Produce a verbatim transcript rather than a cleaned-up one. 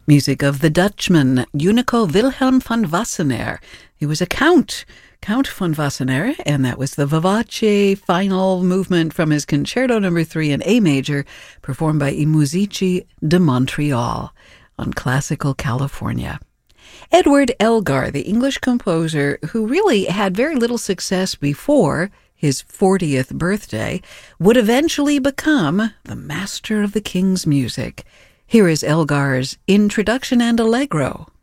Music of the Dutchman, Unico Wilhelm van Wassenaar. He was a count, Count von Wassenaar, and that was the Vivace final movement from his Concerto Number three in A major, performed by I Musici de Montreal on Classical California. Edward Elgar, the English composer who really had very little success before his fortieth birthday, would eventually become the master of the king's music. Here is Elgar's Introduction and Allegro.